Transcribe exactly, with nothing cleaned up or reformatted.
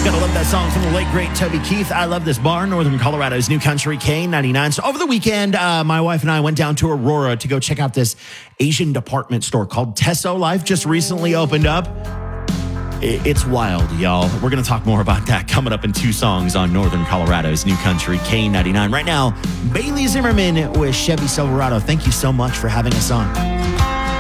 Gotta love that song from the late, great Toby Keith. I love this bar, Northern Colorado's New Country K ninety-nine. So over the weekend, uh, my wife and I went down to Aurora to go check out this Asian department store called Teso Life. Just recently opened up. It's wild, y'all. We're going to talk more about that coming up in two songs on Northern Colorado's New Country K ninety-nine. Right now, Bailey Zimmerman with Chevy Silverado. Thank you so much for having us on.